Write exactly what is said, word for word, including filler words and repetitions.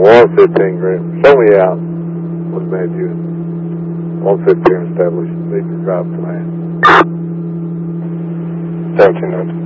one fifteen, Grant. Show me out. What's made you? one fifteen established. Lead your drive plan. seventeen hundred.